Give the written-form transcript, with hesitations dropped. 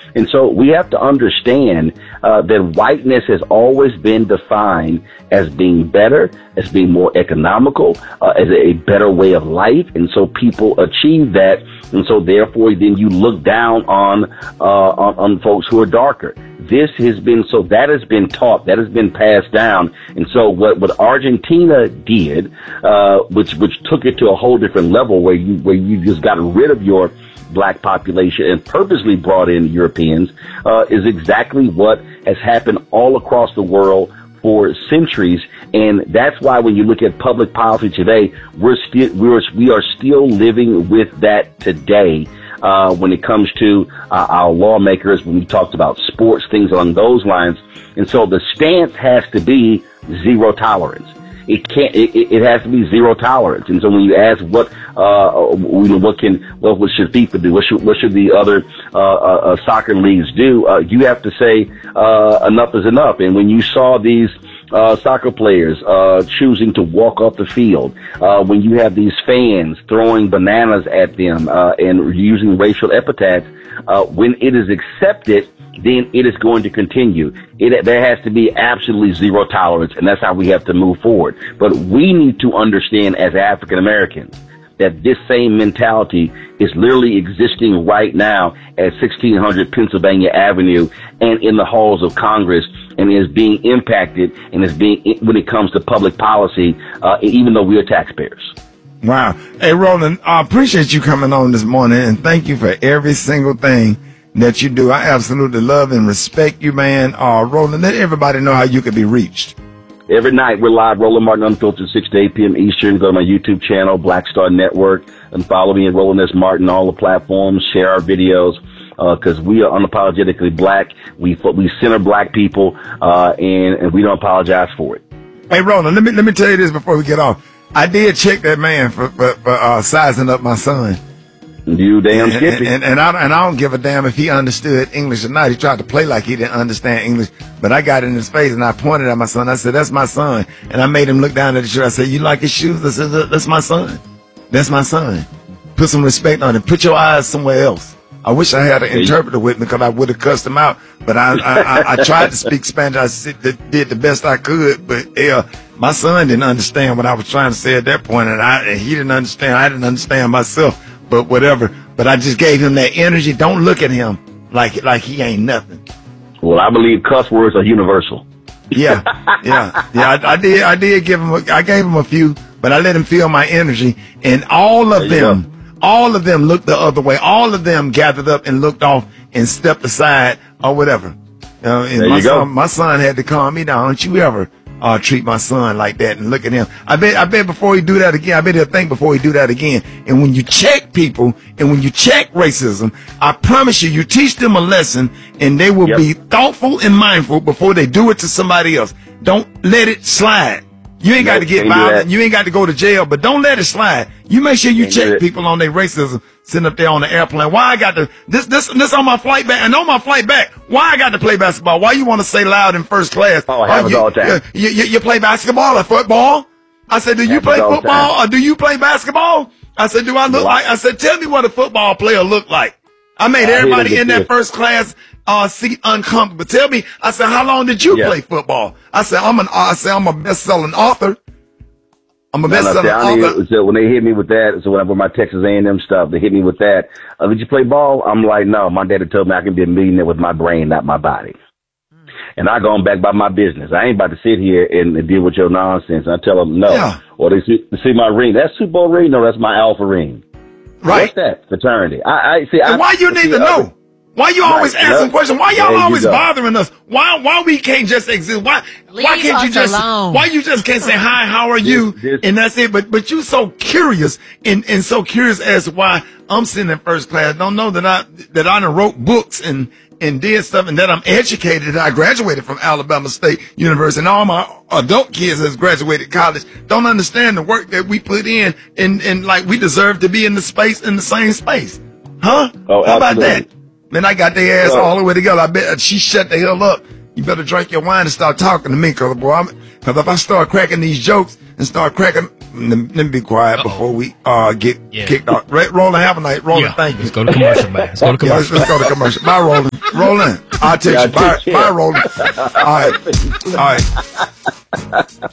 And so we have to understand that whiteness has always been defined as being better, as being more economical, as a better way of life. And so people achieve that. And so therefore, then you look down on folks who are darker. This has been, so that has been taught, that has been passed down. And so what Argentina did, which took it to a whole different level where you just got rid of your black population and purposely brought in Europeans, is exactly what has happened all across the world for centuries. And that's why when you look at public policy today, we are still living with that today. When it comes to our lawmakers, when we talked about sports, things along those lines. And so the stance has to be zero tolerance. It has to be zero tolerance. And so when you ask what should FIFA do? What should the other soccer leagues do? You have to say enough is enough. And when you saw these soccer players choosing to walk off the field, when you have these fans throwing bananas at them and using racial epithets, when it is accepted, then it is going to continue. There has to be absolutely zero tolerance, and that's how we have to move forward. But we need to understand as African Americans that this same mentality is literally existing right now at 1600 Pennsylvania Avenue and in the halls of Congress, and is being impacted and is being, when it comes to public policy, even though we are taxpayers. Wow. Hey, Roland, I appreciate you coming on this morning, and thank you for every single thing that you do. I absolutely love and respect you, man. Roland, let everybody know how you can be reached. Every night we're live, Roland Martin Unfiltered, 6 to 8 p.m. Eastern. Go to my YouTube channel, Black Star Network, and follow me at Roland S. Martin, all the platforms. Share our videos, because we are unapologetically black. We center black people, and we don't apologize for it. Hey, Roland, let me tell you this before we get off. I did check that man for sizing up my son. You damn skippy. And I don't give a damn if he understood English or not. He tried to play like he didn't understand English, but I got in his face and I pointed at my son. I said, "That's my son." And I made him look down at the shoe. I said, "You like his shoes?" I said, "That's my son. That's my son. Put some respect on him. Put your eyes somewhere else." I wish I had an interpreter with me because I would have cussed him out. But I tried to speak Spanish. I did the best I could. But my son didn't understand what I was trying to say at that point, and he didn't understand. I didn't understand myself. But whatever. But I just gave him that energy. Don't look at him like he ain't nothing. Well, I believe cuss words are universal. Yeah. I did give him. I gave him a few, but I let him feel my energy, and all of them looked the other way. All of them gathered up and looked off and stepped aside or whatever. And my son had to calm me down. Don't you ever treat my son like that and look at him. I bet before he do that again, I bet he'll think before he do that again. And when you check people and when you check racism, I promise you teach them a lesson and they will be thoughtful and mindful before they do it to somebody else. Don't let it slide. You ain't got to get violent. You ain't got to go to jail, but don't let it slide. You make sure you check people on their racism sitting up there on the airplane. Why I got to, this on my flight back, and on my flight back, why I got to play basketball? Why you want to say loud in first class? Oh, I have it all the time. You play basketball or football? I said, do you play football or do you play basketball? I said, do I look like, I said, tell me what a football player look like. I made everybody in that first class seat uncomfortable. Tell me, I said, how long did you play football? I said, I'm a best-selling author. I'm a best-selling author. So when they hit me with that, so when I put my Texas A&M stuff, they hit me with that. Did you play ball? I'm like, no. My daddy told me I can be a millionaire with my brain, not my body. And I go back by my business. I ain't about to sit here and deal with your nonsense. I tell them no. Yeah. Or they see my ring. That's Super Bowl ring? No, that's my Alpha ring. Right. What's that? Fraternity. And why you need to know? Why you always asking questions? Why y'all always bothering us? Why we can't just exist? Why can't you just alone. Why you just can't say hi, how are you? And that's it. But you so curious and so curious as to why I'm sitting in first class. Don't know that I done wrote books and did stuff and that I'm educated and I graduated from Alabama State University and all my adult kids has graduated college. Don't understand the work that we put in and like we deserve to be in the same space. Huh? Oh, how about that? Man, I got their ass all the way together. I bet she shut the hell up. You better drink your wine and start talking to me, cause if I start cracking these jokes and start cracking let me be quiet before we get kicked off. Roland, have a night. Roland, thank you. Let's go to commercial, man. Let's go to commercial. Let's go to commercial. Bye, Roland. Roland, I'll text you. Bye, Roland. All right.